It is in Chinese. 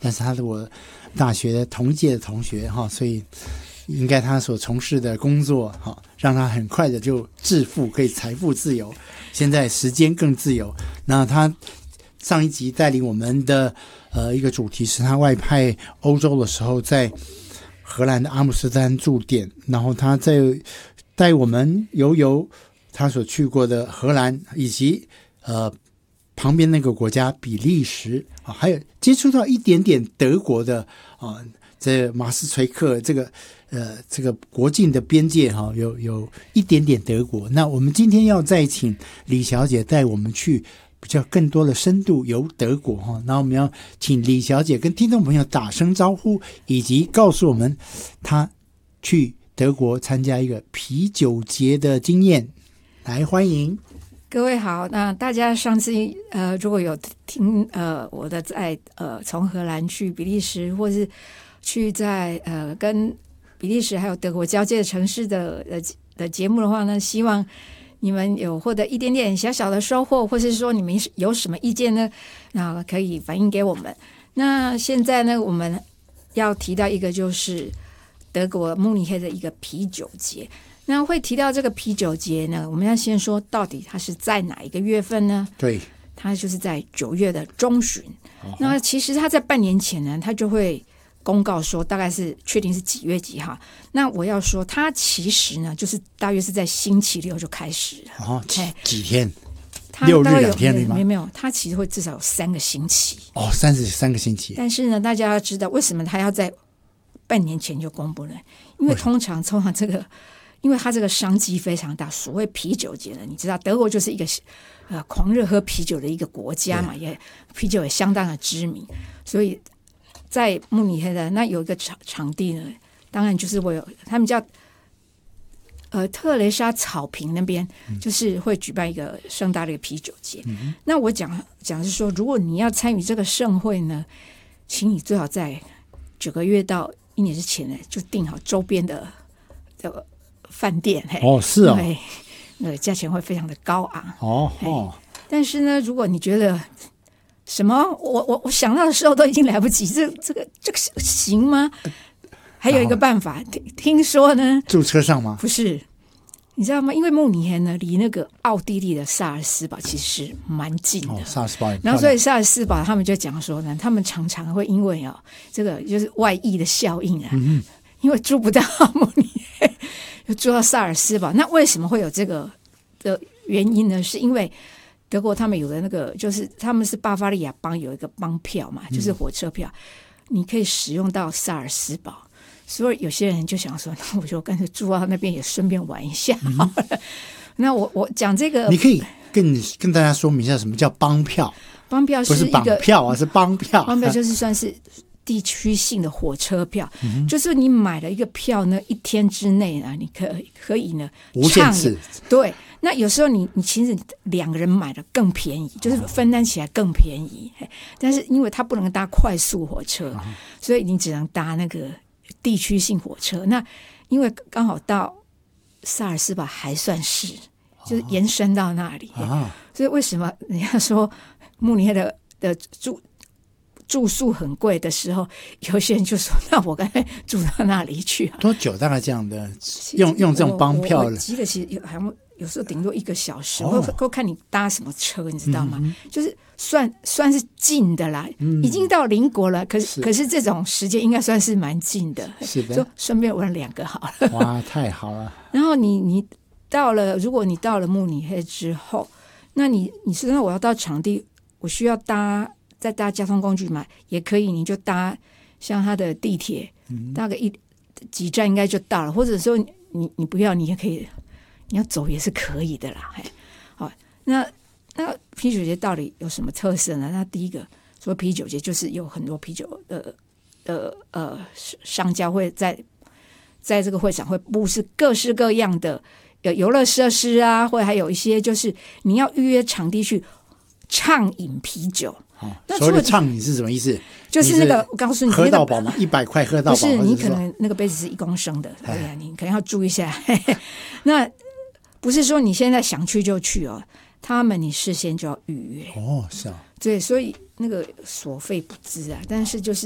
但是他是我大学的同届的同学哈，所以应该他所从事的工作哈，让他很快的就致富，可以财富自由，现在时间更自由。那他上一集带领我们的一个主题是他外派欧洲的时候，在荷兰的阿姆斯特丹驻点，然后他在带我们游他所去过的荷兰以及旁边那个国家比利时啊，还有接触到一点点德国的啊，这马斯垂克这个国境的边界哈，有一点点德国。那我们今天要再请李小姐带我们去比较更多的深度游德国哈。那我们要请李小姐跟听众朋友打声招呼，以及告诉我们她去德国参加一个啤酒节的经验。来，欢迎各位好。那大家上次如果有听我的在从荷兰去比利时，或是去在跟比利时还有德国交界的城市的节目的话呢，希望你们有获得一点点小小的收获，或是说你们有什么意见呢，那可以反映给我们。那现在呢，我们要提到一个就是德国慕尼黑的一个啤酒节。那会提到这个啤酒节呢，我们要先说到底它是在哪一个月份呢？ 对， 它就是在9月的中旬。那其实它在半年前呢，它就会公告说大概是确定是几月几号。那我要说它其实呢就是大约是在星期六就开始了。 几天 ？6 日2天吗？ 没有，它其实会至少有3个星期。 33个星期。 但是呢，大家要知道为什么它要在半年前就公布呢？因为通常这个，因为它这个商机非常大。所谓啤酒节呢，你知道德国就是一个狂热喝啤酒的一个国家嘛，也啤酒也相当的知名，所以在慕尼黑的那有一个场地呢，当然就是他们叫特蕾莎草坪那边，就是会举办一个盛大的一个啤酒节。那我讲是说，如果你要参与这个盛会呢，请你最好在9个月到1年之前呢，就订好周边的这个饭店。 是哦， 对，价钱会非常的高昂。但是呢，如果你觉得什么我想到的时候都已经来不及，这个行吗？还有一个办法，听说呢， 住车上吗？ 不是，你知道吗？因为慕尼黑呢离那个奥地利的萨尔斯堡其实是蛮近的。 萨尔斯堡， 然后所以萨尔斯堡他们就讲说呢，他们常常会因为这个就是外溢的效应啊，因为住不到慕尼黑，就住到萨尔斯堡。那为什么会有这个的原因呢？是因为德国他们有的那个，就是他们是巴伐利亚邦有一个邦票嘛，就是火车票，你可以使用到萨尔斯堡。所以有些人就想说，那我就干脆住到那边也顺便玩一下好了。那我讲这个， 你可以跟大家说明一下什么叫邦票。 邦票是一个不是绑票啊，是邦票。 邦票就是算是地区性的火车票，就是你买了一个票呢，1天之内啊，你可以呢无限次。 对，那有时候你其实2个人买的更便宜，就是分担起来更便宜。但是因为它不能搭快速火车，所以你只能搭那个地区性火车。那因为刚好到萨尔斯堡还算是就是延伸到那里，所以为什么人家说慕尼黑的住宿很贵的时候，有些人就说那我干脆住到那里去。 多久大概这样的用这种邦票？ 我记得其实好像有时候顶多1个小时，或看你搭什么车，你知道吗？就是算是近的啦，已经到邻国了，可是这种时间应该算是蛮近的。 是的， 就顺便玩2个好了。 哇，太好了！ 然后你到了，如果你到了慕尼黑之后，那你说那我要到场地，我需要再搭交通工具嘛？也可以，你就搭像他的地铁，大概几站应该就到了。或者说你不要，你也可以，你要走也是可以的啦。好，那啤酒节到底有什么特色呢？那第一个说啤酒节就是有很多啤酒的商家会在这个会场会布置各式各样的游乐设施啊，或者还有一些就是你要预约场地去畅饮啤酒。 那所谓的畅饮是什么意思？ 就是那个我告诉你， 喝到饱吗？100块喝到饱？ 不是，你可能那个杯子是1公升的，对呀，你可能要注意一下。那不是说你现在想去就去哦，他们你事先就要预约。 是啊， 对，所以那个所费不赀啊，但是就是